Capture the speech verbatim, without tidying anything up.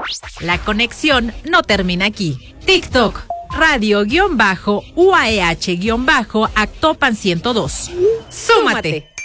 La conexión no termina aquí. TikTok, radio-uaeh-actopan ciento dos. ¡Súmate!